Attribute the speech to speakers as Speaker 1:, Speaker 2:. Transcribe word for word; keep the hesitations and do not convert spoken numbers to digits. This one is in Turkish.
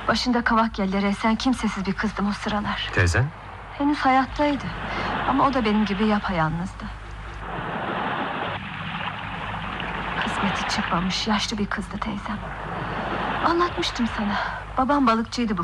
Speaker 1: Başında kavak yelleri esen kimsesiz bir kızdım o sıralar.
Speaker 2: Teyzen?
Speaker 1: Henüz hayattaydı. Ama o da benim gibi yapayalnızdı. Kısmeti çıkmamış yaşlı bir kızdı teyzem. Anlatmıştım sana. Babam balıkçıydı bu